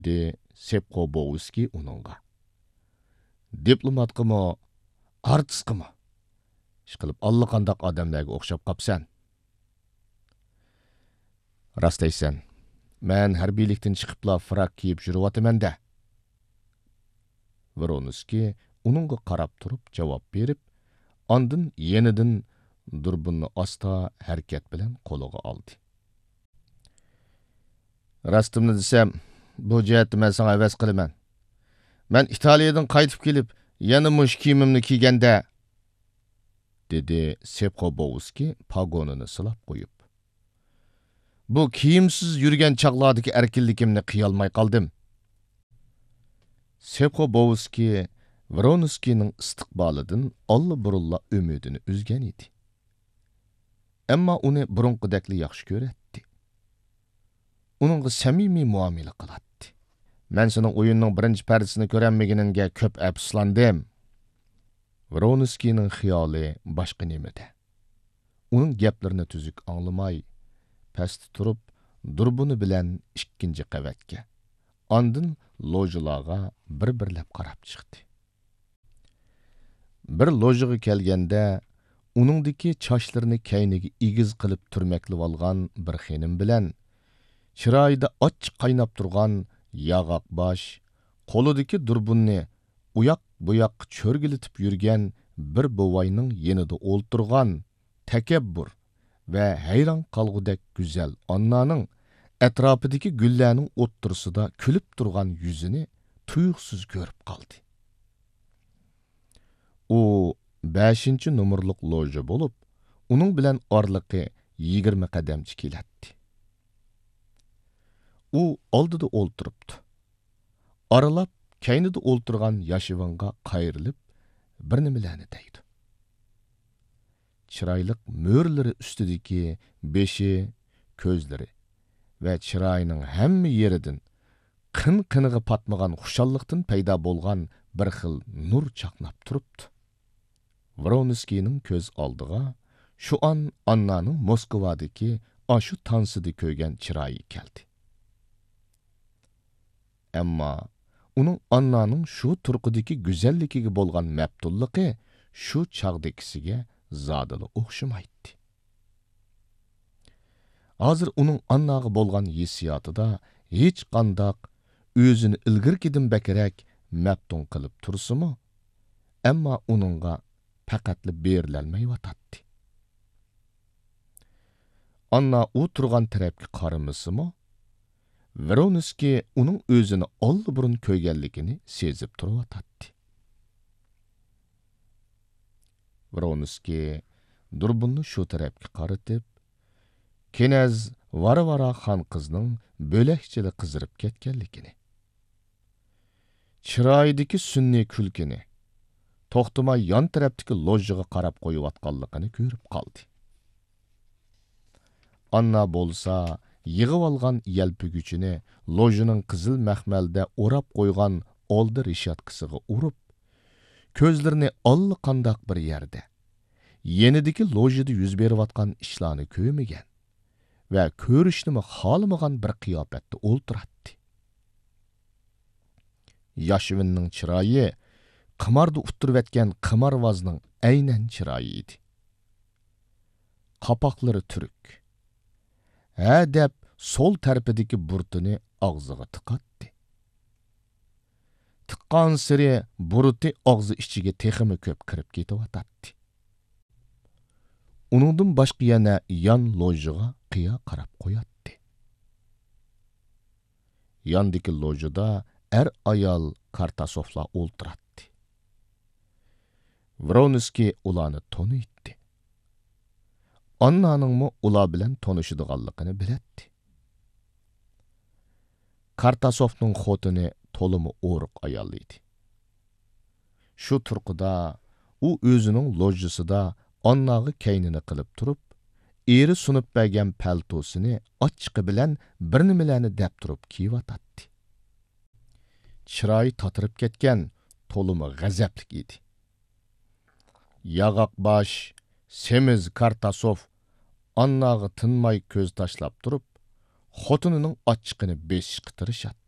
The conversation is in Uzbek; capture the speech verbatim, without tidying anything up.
de Sepkobovski uningga. Diplomatqimi, artistqimi? Ishqilib allaqandaq odamlarga o'xshab qapsan. Rost aysan. Men harbiylikdan chiqibla frak kiyib yuryotaman-da. Voronskiy uningga qarab turib javob berib, ondan yenidan durbunni asta harakat bilan qo'liga oldi. Rostimni desam, bu jihatda men senga avaz qilaman. Men Italiyadan qaytib kelib, yana mush kiyimimni kiyganda, dedi Sepkobovski pagonini silab qo'yib. Bu kiyimsiz yurgan chaqlardagi erkinlikimni qiyolmay qoldim. Sepkobovski Voronskiyning istiqbolidan alla-burulla umidini uzgan edi. Ammo uni burunqidakli yaxshi ko'ratdi. Uningga samimiy muomala qiladi. Men sening o'yinning birinchi pardasini ko'rolmaganingga ko'p afsuslandim. Voronskiyning xiyoli boshqa nimada. Uning gaplarini tuzuk anglamay, pastda turib, durbuni bilan ikkinchi qavatga, ondan lojalarga bir-birlab qarab chiqdi. Bir lojaga kelganda, uningdagi chochlarini kayniga igiz qilib turmaklib olgan bir xonim bilan chiroyida ochiq qaynab turgan yog'oq bosh, qo'lidagi durbunni uyoq-buyoq cho'rgilitib yurgan bir bovayning yenida o'ltirgan takabbur va hayron qolgudek go'zal onnaning atrofidagi gullarning o'ttirsida kulib turgan yuzini tuyuqsiz ko'rib qoldi. U beshinchi nomerlik loja bo'lib, uning bilan orliqi yigirma qadamcha keladi. U oldida o'ltiribdi. Aralab kaynida o'ltirgan yashivonga qayrilib, bir nimalarni deydi. Chiroylik mo'rlari ustidagi beshi, ko'zlari va chiroyining hamma yeridan qin-qiniga patmagan xushalliqdan paydo bo'lgan bir xil nur chaqnab turibdi. Voronskiyning ko'z oldiga shu an Annaning Moskvadagi ashu tansida ko'rgan chiroyi keldi. Ammo uning Annaning shu turqidagi go'zalligiga bo'lgan mabtulligi shu chaqdagisiga zodila o'xshamaydi. Hozir uning Annaga bo'lgan hissiyotida hech qandoq o'zini ilgirkidan bakrak mabtun qilib tursimi, ammo uningga faqatli berilolmayotdi. Anna u turgan tarafga qaramasimi, Voronskiy uning o'zini olli-burun ko'rganligini sezib turibdi. Voronskiy durbunni shu tarafga qaratib, Kenaz vara-vara xon qizning bo'lakchili qizirib ketganligini, chiroyidagi sunniy kulkini, to'xtamay yon tarafdagi lojaga qarab qo'yayotganligini ko'rib qoldi. Anna bo'lsa, yig'ib olgan yelpiguchini lojaning qizil maxmalda o'rab qo'ygan oldi rishatkasiga urib, ko'zlarini allaqandoq bir yerda, yenidagi lojada yuz berayotgan ishlarni ko'rmagan va ko'rishnimi xohlamagan bir qiyofatda o'ltiradi. Yashivinning chiroyi qimarda uttirayotgan qimarvozning aynan chiroyi edi. Qapoqlari turuk. Ha deb sol tarafidagi burtini og'ziga tiqatdi. Tiqqan siri buruti og'zi ichiga teximi ko'p kirib ketyotdi. Uningdan boshqa yana yon lojaga qiya qarab qo'yatdi. Yondagi lojada er ayol Kartasovlar o'ltiradi. Voronskiy ularni taniydi. Annaningmi ular bilan tanishadiganligini biladi. Kartasovning xotini to'limi o'riq ayol edi. Shu turqida u o'zining lojasida Annaga kaynini qilib turib, eri sunib bergan paltosini ochiqi bilan bir nimalarni deb turib kiyotadi. Chiroyi tatirib ketgan, to'limi g'azablik edi. Yog'oq bosh, semiz Kartasov Annaga tinmay ko'z tashlab turib, xotinining ochiqini beshishga tirishadi.